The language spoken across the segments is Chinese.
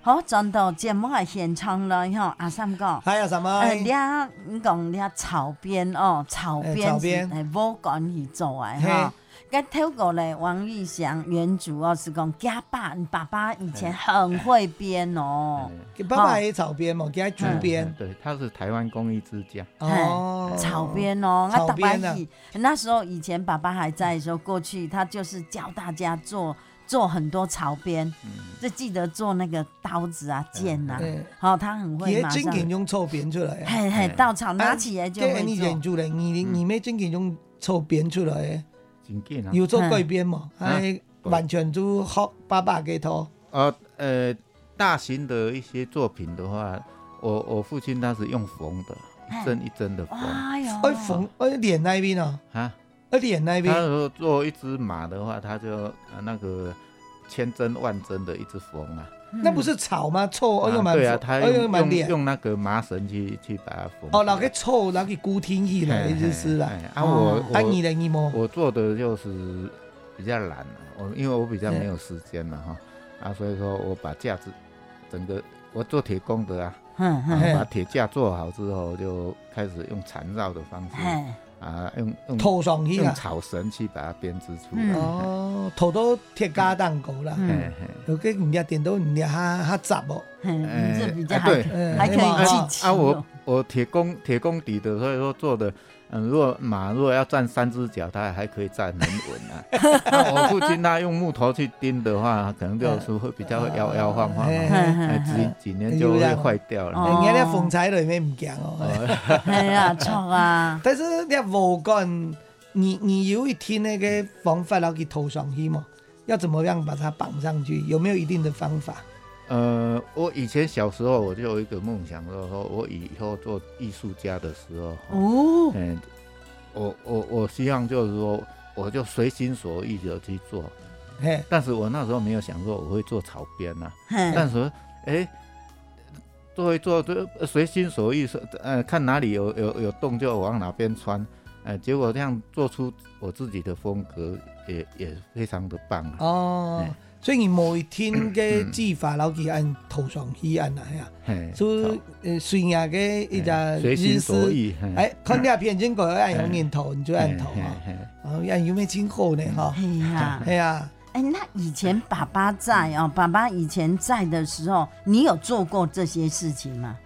好，转到节目的现场了吼，阿三哥。 还有什么？ 你讲你草编哦，草编是武馆去做的哈。跟透过嘞，王玉祥原主哦是讲家爸，你爸爸以前很会编哦。 爸爸也草编嘛，给他竹编。 对，他是台湾工艺之家。 哦，草编哦， 草编啊。 那时候以前爸爸还在的时候，过去他就是教大家做很多草编，就记得做那个刀子啊、剑啊，好，他很会马上。 真件用草编出来， 嘿嘿，稻草拿起来就会做。 你研究嘞，你没真件用草编出来的。有做改编嘛？还完全就好爸爸给头。 大型的一些作品的话，我父亲他是用缝的，一针一针的缝。 哎呦， 缝脸那边哦。啊，脸那边。 他说做一只马的话，他就那个千针万针的一直缝啊。 那不是草吗？凑对啊，他用那个麻绳去把它缝。 哦，那个凑，那个固定起来就是啦。 我做的就是比较懒，因为我比较没有时间了哈。所以说我把架子整个我做铁工的啊，把铁架做好之后，就开始用缠绕的方式。用套上去用草绳去把它编织出来。 套到铁架当够啦。有个人家电动人家哈杂哦。 这比较还可以记起。 我铁工底的，所以说做的。如果要站3只脚，它还可以站很稳啊。我父亲他用木头去钉的话，可能就是会比较摇晃晃，几年就会坏掉了。 人家那风采里面不讲哦。 哎呀，错啊！ 但是那武馆，你有一天那个方法要去投上去吗？要怎么样把它绑上去？有没有一定的方法？ 我以前小时候我就有一个梦想，说我以后做艺术家的时候，我希望就是说，我就随心所欲的去做。但是我那时候没有想说我会做草编啊，但是做一做就随心所欲，看哪里有洞就往哪边穿，结果这样做出我自己的风格也非常的棒啊。 所以你某一天嘅技法，老去按头上去按呀，所以随呀嘅一只随心所欲， 看你片经过按用念头，你就按头按有没真好呢哈？ 哎呀，那以前爸爸在爸爸以前在的时候，你有做过这些事情吗？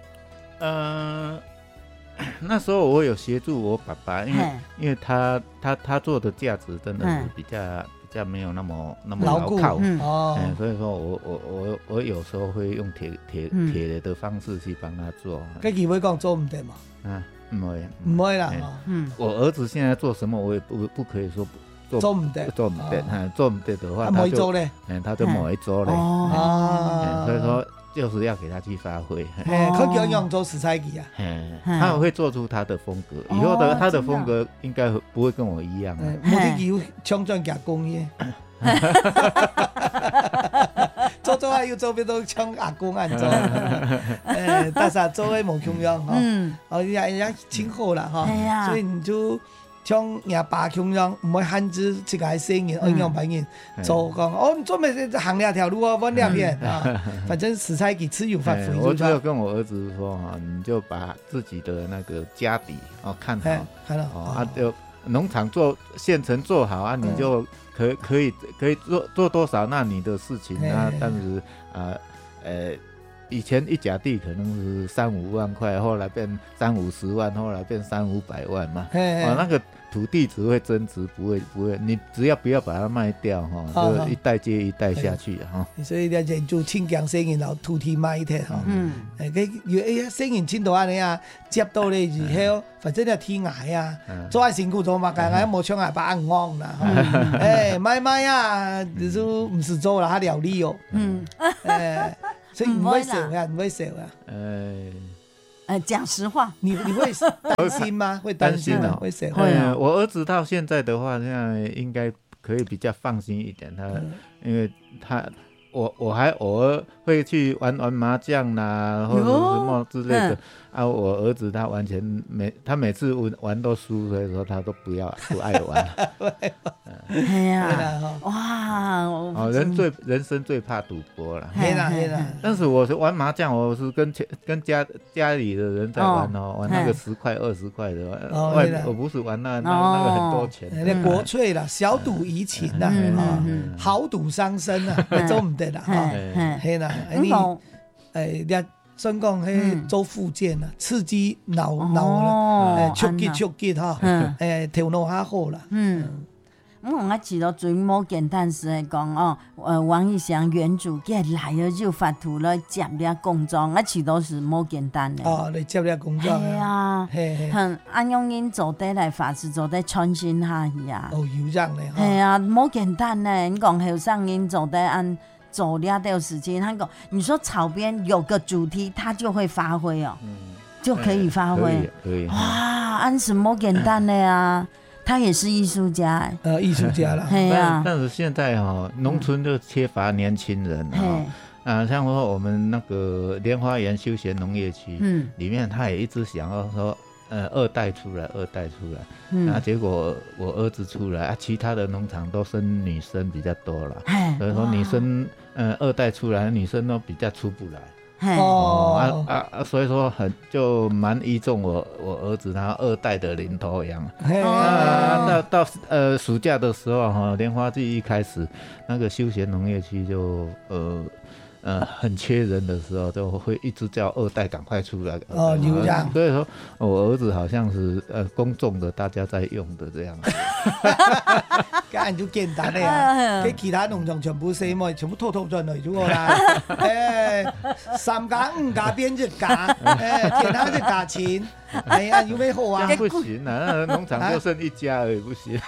那时候我有协助我爸爸，因为他做的架子真的是比较没有那么牢靠，所以说我有时候会用铁的方式去帮他做。 跟几位讲做唔得嘛？唔会啦。 我儿子现在做什么，我也不可以说做唔得， 做唔得的话，他就冇会做嘞。所以说就是要给他去发挥。 他叫用做石材机啊， 他会做出他的风格。以后的他的风格应该不会跟我一样。 目的有抢赚加工业。做还要做别都抢阿公按做，但是做的冇穷样哈，也挺好啦哈，所以你就。像阿爸咁樣，唔會限制自己聲音，用白人做講，你做咩行兩條路啊？揾兩邊啊，反正食材給自由發揮。 我只有跟我兒子說你就把自己的那個家底看好，就農場做現成做好啊，你就可以做多少，那你的事情啊，但是以前一甲地可能是3-5萬塊，後來變30-50萬，後來變300-500萬嘛。那個土地只會增值，不會，你只要不要把它賣掉就一代接一代下去所以要研究清強聲音，然後土地賣一下聲音清到安尼啊，接到咧以後，反正要天涯啊，做下辛苦做嘛，干冇搶下把安安啦。賣啊，就唔是做啦，他料理哦。所以唔會笑啊，唔會笑啊。 講實話， 你會擔心嗎？會擔心啊，會笑。 我兒子到現在的話，現在應該可以比較放心一點。因為我还偶尔会去玩麻将啦，或者什么之类的。我儿子他完全每次玩都输，所以说他都不爱玩。 哎呀，哇！ 人生最怕赌博了。 嘿啦。 但是我是玩麻将，我是跟家里的人在玩玩那个10块20块的，我不是玩那个很多钱。 那国粹啦，小赌怡情啦，豪赌伤身啊，做唔得啦。嘿啦，你真讲迄做复健啊，刺激脑触激哈，头脑较好啦。 我记得最冇简单是来讲王义祥原主佢来了就发图来接了工作，记得是冇简单的。 来接了工作。 系啊，按用因做得来法子做得创新下去啊。 有让的。 系啊，冇简单呢。你讲后上因做得按。走了的时间，他讲，你说草编有个主题，他就会发挥就可以发挥。 可以。 哇，安什么简单的呀？他也是艺术家。 艺术家啦。 对呀。 但是现在农村就缺乏年轻人像说我们那个莲花园休闲农业区，里面他也一直想要说。二代出来，结果我儿子出来其他的农场都生女生比较多了，所以说女生二代出来，女生都比较出不来。所以说就蛮倚重我儿子他2代的领头羊。到暑假的时候莲花季一开始，那个休闲农业区就很缺人的时候，就会一直叫2代赶快出来。 有这样。 所以说我儿子好像是公众的，大家在用的这样子。 咁就简单的啊，给其他农场全部什么，全部偷转来就好啦。3加5加边就加，其他就加钱。有咩好啊？ 不行啊，那农场就剩1家而已，不行。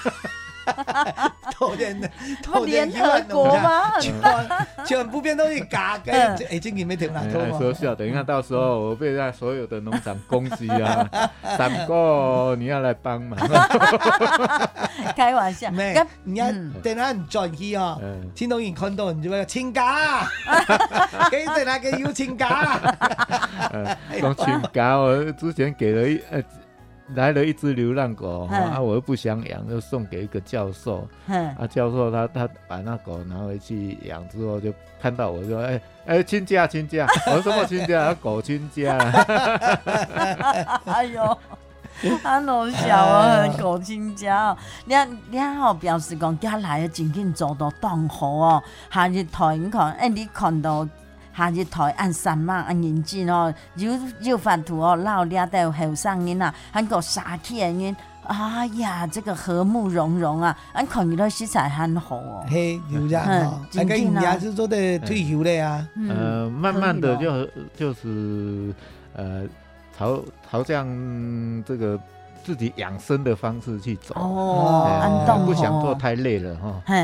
联合国吗？ 全部变都是假的，今年没听啦。 说笑，等一下到时候我被那所有的农场攻击啊，3个你要来帮忙。 开玩笑， 你要等下你转去青农人看到你就要请假，给等下给有请假。 讲请假，我之前给了来了一只流浪狗我又不想养，就送给一个教授。教授他把那狗拿回去养之后，就看到我说亲家，我说什么亲家？狗亲家。 哎呦，很好笑狗亲家你表示讲家来了真紧做到当好夏日台你看你看到。夏日台按3萬按認真有發圖老了到後生人韓國殺氣的人，哎呀，這個和睦融融看佢都食材很好嘿，有這樣人家是做的退休的慢慢的就是朝向這個自己養生的方式去走不想做太累了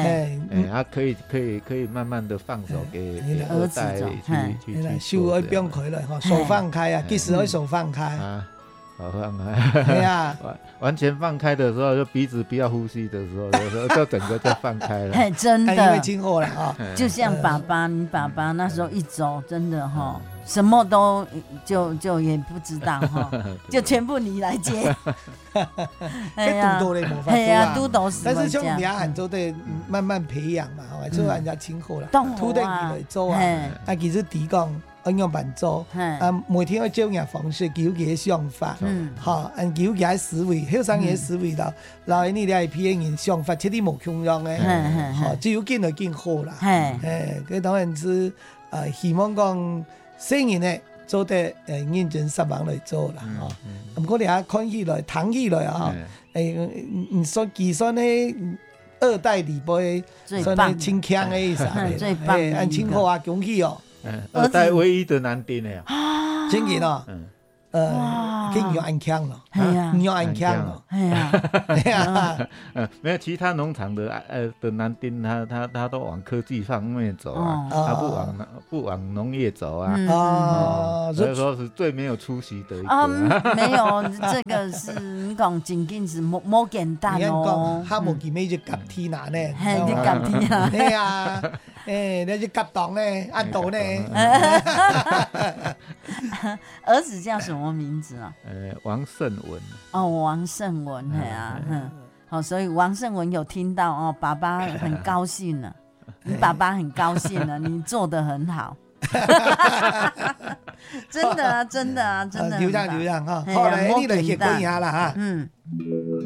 可以慢慢的放手給2代去手要放開了手放開其實要手放開手放開完全放開的時候，就鼻子不要呼吸的時候，有時候就整個就放開了真的因為今後了就像你爸爸那時候一走真的什麼都就也不知道就全部你來接。 督導你冇法度督導是。 但是像你喊做的慢慢培養嘛，做人家今後啦，土地來做其實地講按樣辦做每天要照樣方式，叫佢嘅想法叫佢嘅思維，後生嘅思維啦，嗱你哋係偏人想法，徹底冇共樣嘅，只要見就見好啦。佢當然是希望講新人咧做得認真實忙來做啦。不過你睇看起來談起來你說計算咧2代裡輩算係清強嘅意思， 最棒， 按清好恭喜 2代唯一的男丁咧真嘅跟你要按槍了，你要按槍了， 沒有其他農場的男丁，他都往科技方面走他不往農業走所以說是最沒有出息的一個沒有，這個是你講真緊是冇簡單他冇見咩就夾天啊呢， 就夾天啊， 那是甲动呢，按斗呢。 儿子叫什么名字啊？ 王胜文。 哦，王胜文，嘿啊，好，所以王胜文有听到哦，爸爸很高兴了，你爸爸很高兴了，你做得很好。真的啊，真的啊，真的。 就这样哈，好嘞，你来去讲一下啦哈。